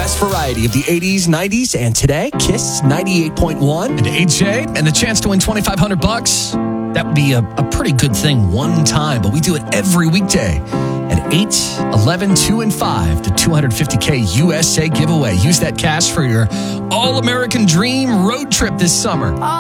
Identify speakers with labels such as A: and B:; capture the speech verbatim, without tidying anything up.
A: best variety of the eighties, nineties, and today, Kiss ninety-eight point one.
B: And A J, and the chance to win twenty-five hundred bucks. That would be a, a pretty good thing one time, but we do it every weekday at eight, eleven, two, and five, the two hundred fifty K U S A giveaway. Use that cash for your all-American dream road trip this summer.